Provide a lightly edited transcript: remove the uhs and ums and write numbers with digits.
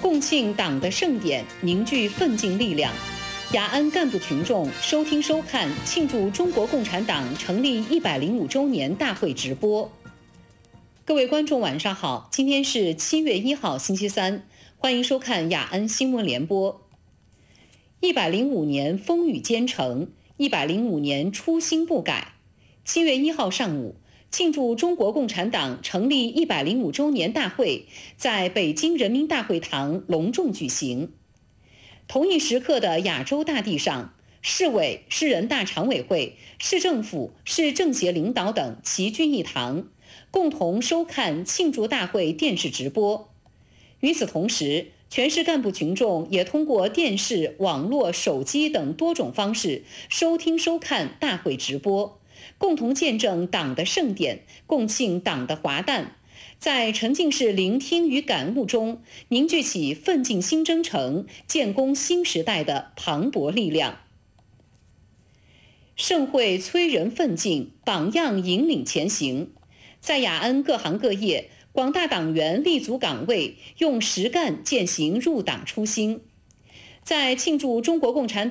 共庆党的盛典，凝聚奋进力量。雅安干部群众收听收看庆祝中国共产党成立105周年大会直播。各位观众晚上好，今天是7月1号星期三，欢迎收看雅安新闻联播。105年风雨兼程，105年初心不改。7月1号上午，庆祝中国共产党成立105周年大会在北京人民大会堂隆重举行。同一时刻的亚洲大地上，市委、市人大常委会、市政府、市政协领导等齐聚一堂，共同收看庆祝大会电视直播。与此同时，全市干部群众也通过电视、网络、手机等多种方式收听收看大会直播，共同见证党的盛典，共庆党的华诞，在沉浸式聆听与感悟中，凝聚起奋进新征程、建功新时代的磅礴力量。盛会催人奋进，榜样引领前行。在雅安各行各业，广大党员立足岗位，用实干践行入党初心。在庆祝中国共产党